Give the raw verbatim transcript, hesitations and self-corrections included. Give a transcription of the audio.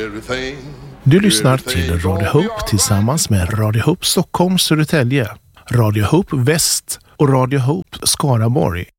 Du lyssnar till Radio Hope tillsammans med Radio Hope Stockholm Södertälje, Radio Hope Väst och Radio Hope Skaraborg.